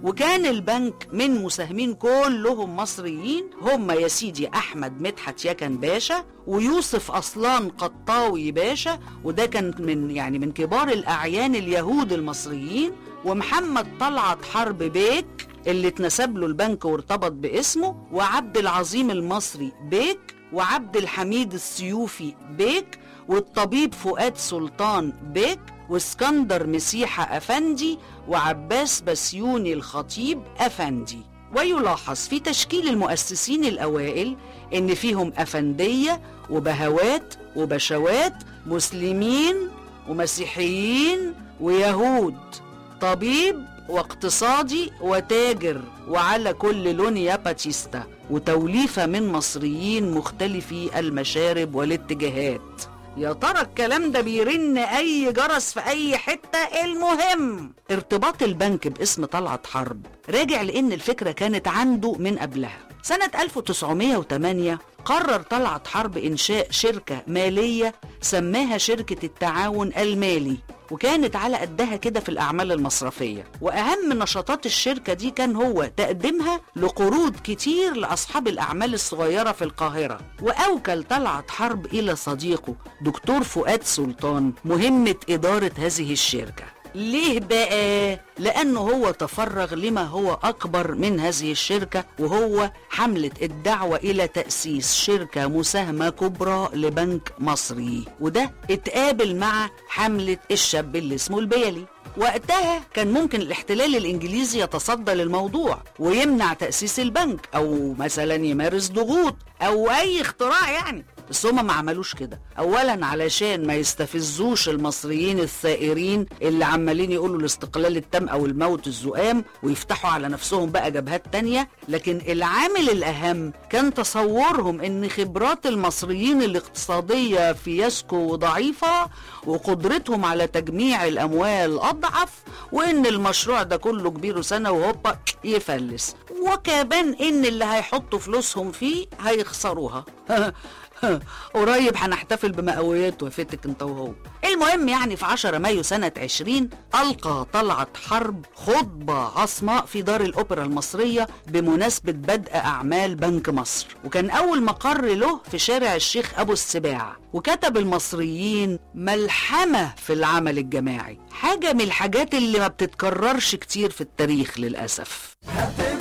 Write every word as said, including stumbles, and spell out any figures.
وكان البنك من مساهمين كلهم مصريين، هم يا سيدي أحمد مدحت يكن باشا ويوسف أصلان قطاوي باشا، وده كان من يعني من كبار الأعيان اليهود المصريين، ومحمد طلعت حرب بيك اللي اتنسب له البنك وارتبط باسمه، وعبد العظيم المصري بيك، وعبد الحميد السيوفي بيك، والطبيب فؤاد سلطان بيك، واسكندر مسيحة أفندي، وعباس بسيوني الخطيب أفندي. ويلاحظ في تشكيل المؤسسين الأوائل إن فيهم أفندية وبهوات وبشوات، مسلمين ومسيحيين ويهود، طبيب واقتصادي وتاجر، وعلى كل لون يا باتيستا، وتوليفة من مصريين مختلفي المشارب والاتجاهات. يا ترى الكلام ده بيرن أي جرس في أي حتة؟ المهم ارتباط البنك باسم طلعت حرب راجع لأن الفكرة كانت عنده من قبلها. سنة ألف وتسعمائة وثمانية قرر طلعت حرب إنشاء شركة مالية سماها شركة التعاون المالي، وكانت على قدها كده في الأعمال المصرفية، وأهم نشاطات الشركة دي كان هو تقديمها لقروض كتير لأصحاب الأعمال الصغيرة في القاهرة. وأوكل طلعت حرب إلى صديقه دكتور فؤاد سلطان مهمة إدارة هذه الشركة. ليه بقى؟ لأنه هو تفرغ لما هو أكبر من هذه الشركة، وهو حملة الدعوة إلى تأسيس شركة مساهمة كبرى لبنك مصري، وده اتقابل مع حملة الشاب اللي اسمه البيلي. وقتها كان ممكن الاحتلال الإنجليزي يتصدى للموضوع ويمنع تأسيس البنك، أو مثلا يمارس ضغوط أو أي اختراع يعني، بس هما ما عملوش كده. اولا علشان ما يستفزوش المصريين الثائرين اللي عمالين يقولوا الاستقلال التام او الموت الزؤام ويفتحوا على نفسهم بقى جبهات تانية، لكن العامل الاهم كان تصورهم ان خبرات المصريين الاقتصادية فياسكو ضعيفة، وقدرتهم على تجميع الاموال اضعف، وان المشروع ده كله كبيره سنة وهوبا يفلس، وكمان ان اللي هيحطوا فلوسهم فيه هيخسروها. قريب هنحتفل بمئويات وفتك انت وهو. المهم يعني في عشرة مايو سنة عشرين ألقى طلعت حرب خطبة عصماء في دار الأوبرا المصرية بمناسبة بدء أعمال بنك مصر، وكان أول مقر له في شارع الشيخ أبو السباع. وكتب المصريين ملحمة في العمل الجماعي، حاجة من الحاجات اللي ما بتتكررش كتير في التاريخ للأسف.